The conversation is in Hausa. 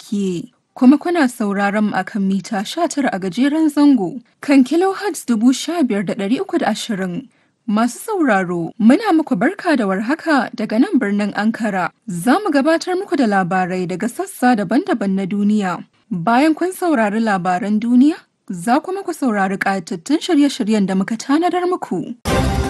Turkiyya. Kuma kuna sauraron mu akan mita 19 a gajeren zango kan kilohertz 15,320. Masu sauraro, muna muku barka da warhaka daga nan birnin Ankara. Za mu gabatar muku da labarai daga sassa daban-daban na duniya. Bayan kun saurari labaran duniya, za kuma ku saurari ƙayatattun shirye-shiryen da muka tanadar muku.